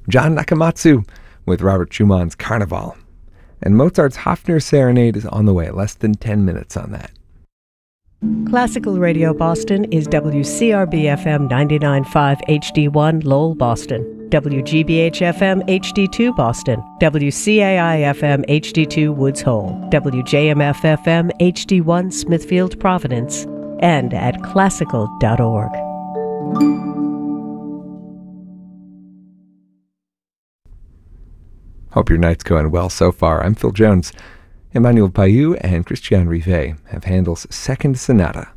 John Nakamatsu with Robert Schumann's Carnival. And Mozart's Hafner Serenade is on the way, less than 10 minutes on that. Classical Radio Boston is WCRB-FM 99.5 HD1 Lowell, Boston, WGBH-FM HD2 Boston, WCAI-FM HD2 Woods Hole, WJMF-FM HD1 Smithfield, Providence, and at classical.org. Hope your night's going well so far. I'm Phil Jones. Emmanuel Payou and Christian Rivet have Handel's Second Sonata.